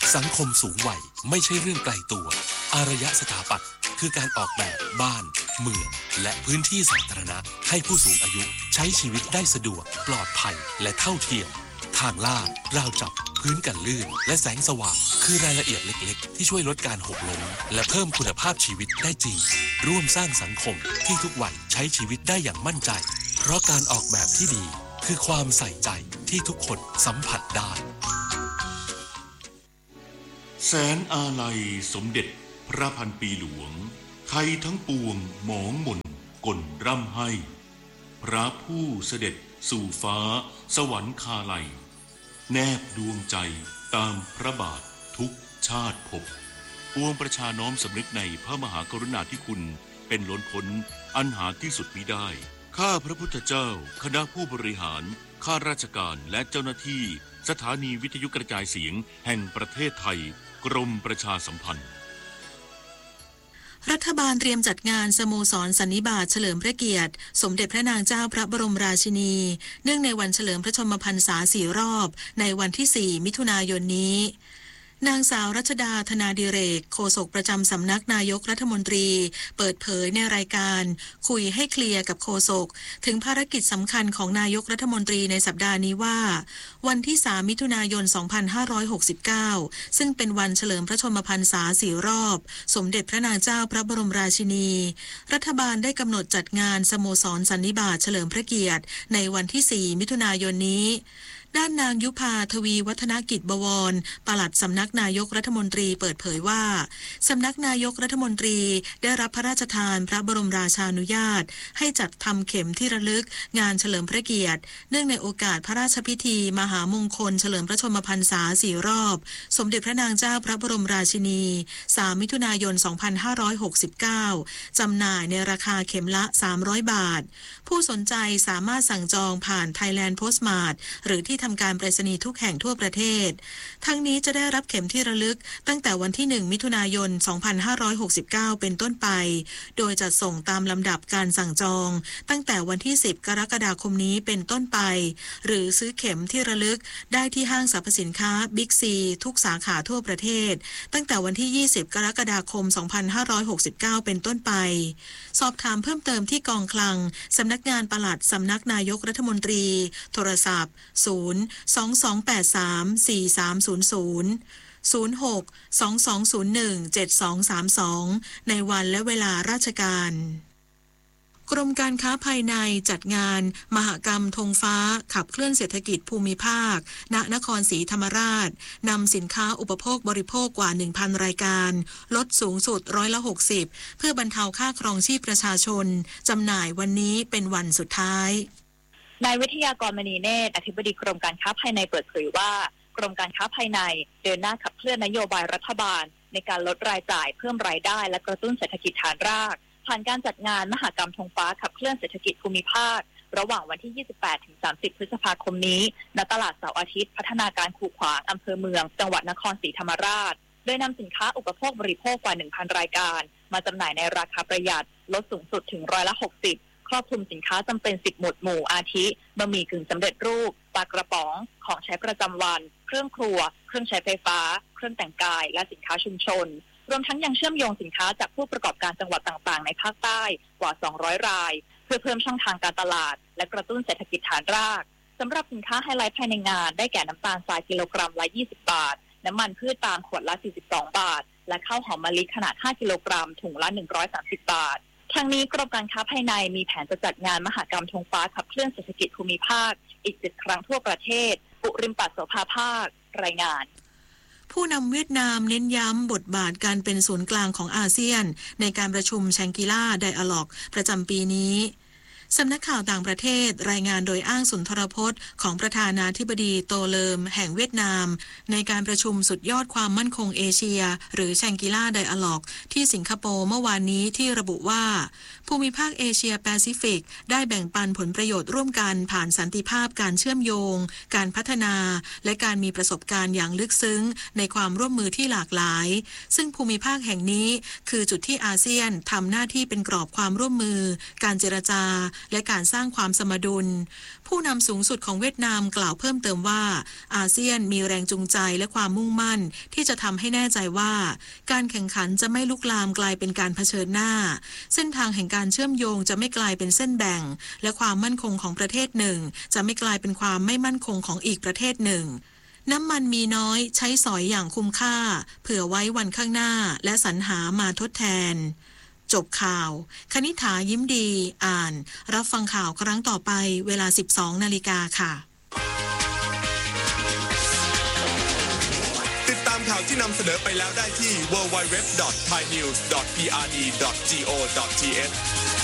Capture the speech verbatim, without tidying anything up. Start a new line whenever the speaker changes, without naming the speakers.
สังคมสูงวัยไม่ใช่เรื่องไกลตัวอารยสถาปัตย์คือการออกแบบบ้านเมืองและพื้นที่สาธารณะให้ผู้สูงอายุใช้ชีวิตได้สะดวกปลอดภัยและเท่าเทียมทางลาดราวจับพื้นกันลื่นและแสงสว่างคือรายละเอียดเล็กๆที่ช่วยลดการหกล้มและเพิ่มคุณภาพชีวิตได้จริงร่วมสร้างสังคมที่ทุกวัยใช้ชีวิตได้อย่างมั่นใจเพราะการออกแบบที่ดีคือความใส่ใจที่ทุกคนสัมผัสได้
แสนอาลัยสมเด็จพระพันปีหลวงไทยทั้งปวงหมองหม่นก่นร่ำให้พระผู้เสด็จสู่ฟ้าสวรรคาลัยแนบดวงใจตามพระบาททุกชาติภพปวงประชาน้อมสำนึกในพระมหากรุณาธิคุณเป็นล้นพ้นอันหาที่สุดมิได้ข้าพระพุทธเจ้าคณะผู้บริหารข้าราชการและเจ้าหน้าที่สถานีวิทยุกระจายเสียงแห่งประเทศไทยกรมประชาสัมพันธ์
รัฐบาลเตรียมจัดงานสโมสรสันนิบาตเฉลิมพระเกียรติสมเด็จพระนางเจ้าพระบรมราชินีเนื่องในวันเฉลิมพระชนมพรรษาสี่รอบในวันที่สี่มิถุนายนนี้นางสาวรัชดาธนาดิเรกโฆษกประจำสำนักนายกรัฐมนตรีเปิดเผยในรายการคุยให้เคลียร์กับโฆษกถึงภารกิจสำคัญของนายกรัฐมนตรีในสัปดาห์นี้ว่าวันที่สามมิถุนายนสองพันห้าร้อยหกสิบเก้าซึ่งเป็นวันเฉลิมพระชนมพรรษาสี่รอบสมเด็จพระนางเจ้าพระบรมราชินีรัฐบาลได้กำหนดจัดงานสโมสรสันนิบาตเฉลิมพระเกียรติในวันที่สี่มิถุนายนนี้ด้านนางยุพาทวีวัฒนกิจบวรปลัดสำนักนายกรัฐมนตรีเปิดเผยว่าสำนักนายกรัฐมนตรีได้รับพระราชทานพระบรมราชานุญาตให้จัดทำเข็มที่ระลึกงานเฉลิมพระเกียรติเนื่องในโอกาสพระราชพิธีมหามงคลเฉลิมพระชนมพรรษาสี่รอบสมเด็จพระนางเจ้าพระบรมราชินีสามมิถุนายนสองพันห้าร้อยหกสิบเก้าจำหน่ายในราคาเข็มละสามร้อยบาทผู้สนใจสามารถสั่งจองผ่าน Thailand Postmart หรือที่ทำการไปรษณีย์ทุกแห่งทั่วประเทศทั้งนี้จะได้รับเข็มที่ระลึกตั้งแต่วันที่หนึ่งมิถุนายนสองพันห้าร้อยหกสิบเก้าเป็นต้นไปโดยจัดส่งตามลำดับการสั่งจองตั้งแต่วันที่สิบกรกฎาคมนี้เป็นต้นไปหรือซื้อเข็มที่ระลึกได้ที่ห้างสรรพสินค้าบิ๊กซีทุกสาขาทั่วประเทศตั้งแต่วันที่ยี่สิบกรกฎาคมสองพันห้าร้อยหกสิบเก้าเป็นต้นไปสอบถามเพิ่มเติมที่กองคลังสำนักงานปลัดสำนักนายกรัฐมนตรีโทรศัพท์ศูนย์ สอง สอง แปด สาม สี่ สาม ศูนย์ ศูนย์ ศูนย์ หก สอง สอง ศูนย์ หนึ่ง เจ็ด สอง สาม สองในวันและเวลาราชการกรมการค้าภายในจัดงานมหกรรมธงฟ้าขับเคลื่อนเศรษฐกิจภูมิภาคณนครศรีธรรมราชนำสินค้าอุปโภคบริโภคกว่า หนึ่งพัน รายการลดสูงสุดร้อยละหกสิบเพื่อบรรเทาค่าครองชีพประชาชนจำหน่ายวันนี้เป็นวันสุดท้าย
นายวิทยากรมณีเนตรอธิบดีกรมการค้าภายในเปิดเผยว่ากรมการค้าภายในเดินหน้าขับเคลื่อนนโยบายรัฐบาลในการลดรายจ่ายเพิ่มรายได้และกระตุ้นเศรษฐกิจฐานรากผ่านการจัดงานมหกรรมธงฟ้าขับเคลื่อนเศรษฐกิจภูมิภาคระหว่างวันที่ ยี่สิบแปดถึงสามสิบ พฤษภาคมนี้ณตลาดเสาร์อาทิตย์พัฒนาการคูขวางอำเภอเมืองจังหวัดนครศรีธรรมราชโดยนำสินค้าอุปโภคบริโภคกว่า หนึ่งพัน รายการมาจำหน่ายในราคาประหยัดลดสูงสุดถึงร้อยละหกสิบครอบคลุมสินค้าจำเป็นสิบหมวดหมู่อาทิบะหมี่กึ่งสำเร็จรูปปลากระป๋องของใช้ประจำวันเครื่องครัวเครื่องใช้ไฟฟ้าเครื่องแต่งกายและสินค้าชุมชนรวมทั้งยังเชื่อมโยงสินค้าจากผู้ประกอบการจังหวัดต่างๆในภาคใต้กว่าสองร้อยรายเพื่อเพิ่มช่องทางการตลาดและกระตุ้นเศรษฐกิจฐานรากสำหรับสินค้าไฮไลท์ภายในงานได้แก่น้ำตาลทรายกิโลกรัมละยี่สิบบาทน้ำมันพืชปาล์มขวดละสี่สิบสองบาทและข้าวหอมมะลิขนาดห้ากิโลกรัมถุงละหนึ่งร้อยสามสิบบาททางนี้กรมการค้าภายในมีแผนจะจัดงานมหกรรมธงฟ้าขับเคลื่อนเศรษฐกิจภูมิภาคอีกสิบครั้งทั่วประเทศปุริมปัสโสภาภาครายงาน
ผู้นำเวียดนามเน้นย้ำบทบาทการเป็นศูนย์กลางของอาเซียนในการประชุมแชงกิล่าไดอะล็อกประจำปีนี้สำนักข่าวต่างประเทศรายงานโดยอ้างสุนทรพจน์ของประธานาธิบดีโตเลิมแห่งเวียดนามในการประชุมสุดยอดความมั่นคงเอเชียหรือแชงกิล่าไดอะล็อกที่สิงคโปร์เมื่อวานนี้ที่ระบุว่าภูมิภาคเอเชียแปซิฟิกได้แบ่งปันผลประโยชน์ร่วมกันผ่านสันติภาพการเชื่อมโยงการพัฒนาและการมีประสบการณ์อย่างลึกซึ้งในความร่วมมือที่หลากหลายซึ่งภูมิภาคแห่งนี้คือจุดที่อาเซียนทำหน้าที่เป็นกรอบความร่วมมือการเจรจาและการสร้างความสมดุลผู้นำสูงสุดของเวียดนามกล่าวเพิ่มเติมว่าอาเซียนมีแรงจูงใจและความมุ่งมั่นที่จะทำให้แน่ใจว่าการแข่งขันจะไม่ลุกลามกลายเป็นการเผชิญหน้าเส้นทางแห่งการเชื่อมโยงจะไม่กลายเป็นเส้นแบ่งและความมั่นคงของประเทศหนึ่งจะไม่กลายเป็นความไม่มั่นคงของอีกประเทศหนึ่งน้ำมันมีน้อยใช้สอยอย่างคุ้มค่าเผื่อไว้วันข้างหน้าและสรรหามาทดแทนจบข่าวคณิษฐายิ้มดีอ่านรับฟังข่าวครั้งต่อไปเวลา สิบสองนาฬิกาค่ะ
ติดตามข่าวที่นำเสนอไปแล้วได้ที่ ดับเบิลยู ดับเบิลยู ดับเบิลยู ดอท ไทยนิวส์ ดอท พี อาร์ ดี ดอท จี โอ ดอท ที เอช